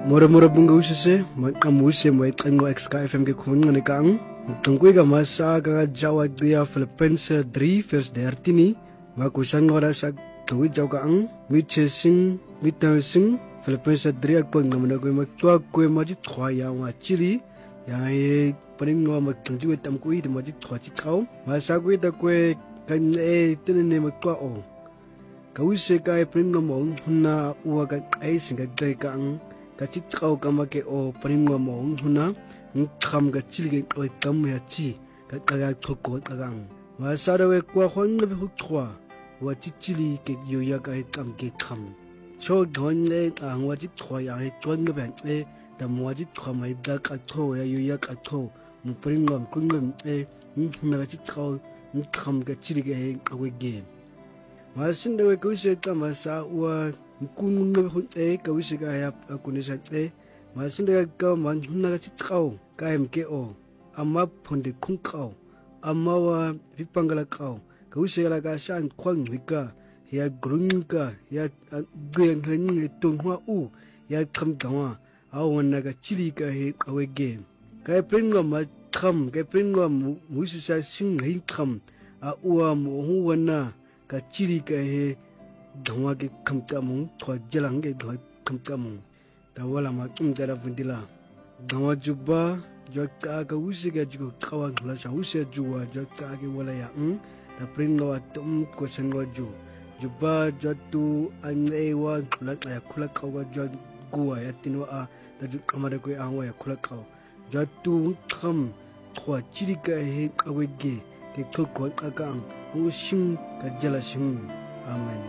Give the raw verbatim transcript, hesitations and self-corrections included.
Mora mora bunga usise, makamushe mo itangwa X K F M ke kumunga kang. Tungkui ka masa ka Jawa dia Philippines three verse thirteen. Makusan ngora sa tungkui jaw kaang. Miche sing, mitang sing. Philippines three ak pang namana ko magtua ko majit khwaya wa chili. Ya e paning ngo magtangju tam ko i de majit khwa chi kaw. Masa ko ta ko kan e tinene magtua o. Kause ka e paning ngo hunna uwa ka ai singa dai kaang. Kachit kau kamake o paringwa mo huna ngkham ga chilge oi tam ya chi ka kaga thoko kagang ma sarawe kwa khon be hukwa wa chichili ke yoya ka tam ke kham cho gon ne ang wa chi thwa ya he ton ga ban e da mo ji thwa mai da ka tho ya yoya ka tho mu paringwa kun ngam e na chi thau ngkham ga chilge he awe ge ma sin de we ku se ta ma sa wa kun no hun e ka wisi ka ya kunisa e ma sin de ka man hunna ka chitkau ka em ke o amma phonde khung kau amma wa vipangala kau ka wisi la ka san khwang wika ya grun ka ya gen hen tung hwa u ya kham gawa awana ka chili ka he awe ge ka pringa ma kham ka pringa mu si sa sing hin kham a uwa mu hu wana ka chili ka he Dhamma ke kamkamung thwa jalang ke thwa kamkamung tawala ma tum jara fundila dhamma juba jaka ka usi ga jugo kawa la sa usi juwa jaka ke wala ya um ta pringa wa tum ko sangwa ju juba jatu ane wa la ya kula kawa jwa guwa ya tinwa a ta ju kamada ko anwa ya kula kawa jatu kham thwa chirika he awege ke thok ko ka ka u sim ka jala sim amen.